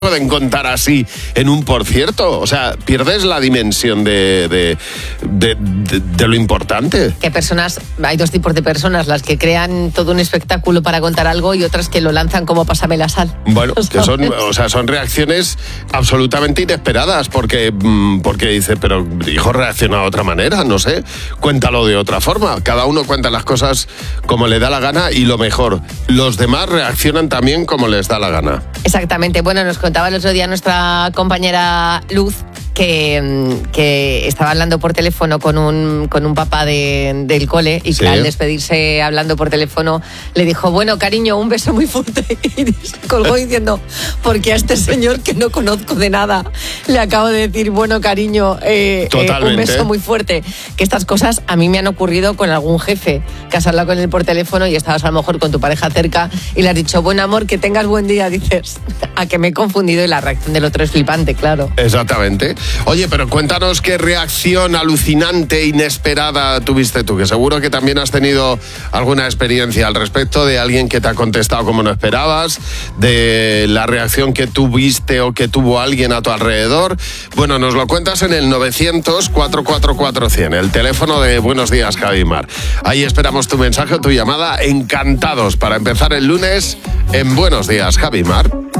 pueden contar así en un por cierto. O sea, pierdes la dimensión de lo importante. Que personas, hay dos tipos de personas, las que crean todo un espectáculo para contar algo y otras que lo lanzan como pásame la sal. Bueno, que son reacciones absolutamente inesperadas, porque dice, pero hijo, reacciona de otra manera, no sé, cuéntalo de otra forma. Cada uno cuenta las cosas como le da la gana y lo mejor, los demás reaccionan también como les da la gana. Exactamente. Bueno, nos contaba el otro día nuestra compañera Luz que estaba hablando por teléfono con un papá del cole y que al despedirse hablando por teléfono le dijo, bueno, cariño, un beso muy fuerte, y se colgó diciendo, porque a este señor que no conozco de nada le acabo de decir, bueno, cariño, un beso muy fuerte. Que estas cosas a mí me han ocurrido con algún jefe, que has hablado con él por teléfono y estabas a lo mejor con tu pareja cerca y le has dicho, buen amor, que tengas buen día, dices, a que me he confundido, y la reacción del otro es flipante, claro. Exactamente. Oye, pero cuéntanos qué reacción alucinante, inesperada tuviste tú, que seguro que también has tenido alguna experiencia al respecto de alguien que te ha contestado como no esperabas, de la reacción que tuviste o que tuvo alguien a tu alrededor. Bueno, nos lo cuentas en el 900-444-100, el teléfono de Buenos Días, Javi Mar. Ahí esperamos tu mensaje o tu llamada, encantados para empezar el lunes en Buenos Días, Javi Mar.